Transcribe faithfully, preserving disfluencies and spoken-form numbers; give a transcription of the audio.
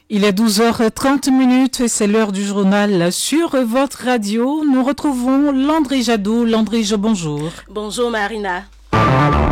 Il est douze heures trente minutes et c'est l'heure du journal sur votre radio. Nous retrouvons Landry Jadot. Landry, bonjour. Bonjour Marina.